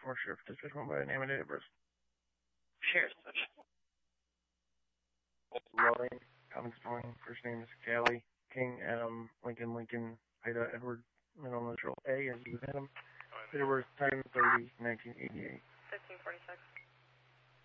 4 Sheriff District, one by the name and date of birth. Sheriff. Loring, common spelling, first name is Callie, King, Adam, Lincoln, Ida, Edward, middle initial A, as you Adam. Date of birth, 10/30/1988. 1546.